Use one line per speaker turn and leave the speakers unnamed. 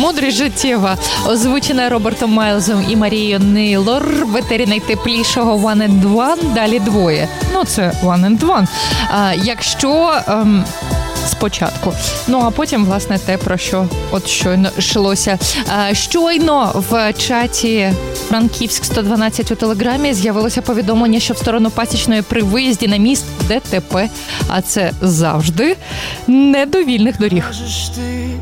Мудрість життєва, озвучена Робертом Майлзом і Марією Нейлор. В етері найтеплішого One and One, далі двоє. Ну, це One and One. Якщо спочатку. Ну, а потім, власне, те, про що от щойно йшлося. Щойно в чаті Франківськ 112 у Телеграмі з'явилося повідомлення, що в сторону Пасічної при виїзді на міст ДТП. А це завжди не до вільних доріг.